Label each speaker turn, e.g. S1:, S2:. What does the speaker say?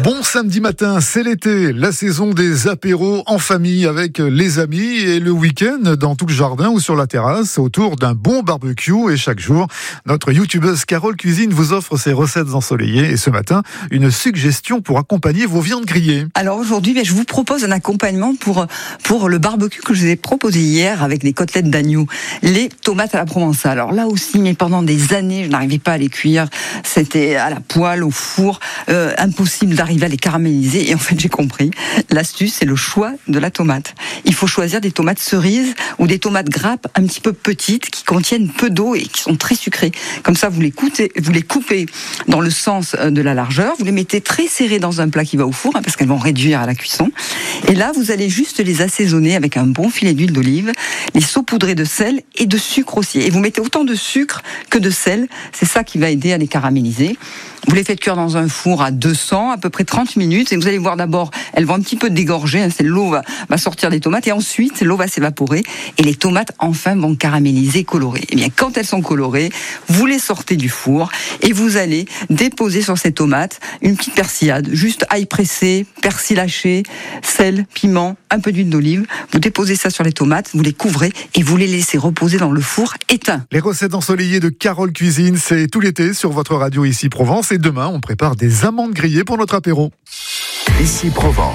S1: Bon samedi matin, c'est l'été, la saison des apéros en famille avec les amis et le week-end dans tout le jardin ou sur la terrasse autour d'un bon barbecue. Et chaque jour, notre youtubeuse Carole Cuisine vous offre ses recettes ensoleillées. Et ce matin, une suggestion pour accompagner vos viandes grillées.
S2: Alors aujourd'hui, je vous propose un accompagnement pour le barbecue que je vous ai proposé hier avec des côtelettes d'agneau. Les tomates à la provençale. Alors là aussi, mais pendant des années, je n'arrivais pas à les cuire. C'était à la poêle, au four, impossible d'arriver à les caraméliser. Et en fait, j'ai compris. L'astuce, c'est le choix de la tomate. Il faut choisir des tomates cerises ou des tomates grappes un petit peu petites qui contiennent peu d'eau et qui sont très sucrées. Comme ça, vous les coupez dans le sens de la largeur. Vous les mettez très serrées dans un plat qui va au four, parce qu'elles vont réduire à la cuisson. Et là, vous allez juste les assaisonner avec un bon filet d'huile d'olive, les saupoudrer de sel et de sucre aussi. Et vous mettez autant de sucre que de sel. C'est ça qui va aider à les caraméliser. Vous les faites cuire dans un four à 200, à peu près 30 minutes. Et vous allez voir d'abord, elles vont un petit peu dégorger. L'eau va sortir des tomates. Et ensuite, l'eau va s'évaporer. Et les tomates, enfin, vont caraméliser, colorer. Et bien, quand elles sont colorées, vous les sortez du four. Et vous allez déposer sur ces tomates une petite persillade. Juste ail pressé, persil haché, sel, piment, un peu d'huile d'olive. Vous déposez ça sur les tomates, vous les couvrez et vous les laissez reposer dans le four éteint.
S1: Les recettes ensoleillées de Carole Cuisine, c'est tout l'été sur votre radio Ici Provence. Et demain, on prépare des amandes grillées pour notre apéro.
S3: Ici Provence.